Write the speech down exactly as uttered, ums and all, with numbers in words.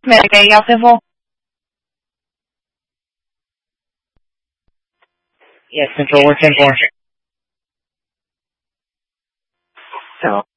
Medicaid, y'all simple? Yes, Central, we're ten four. So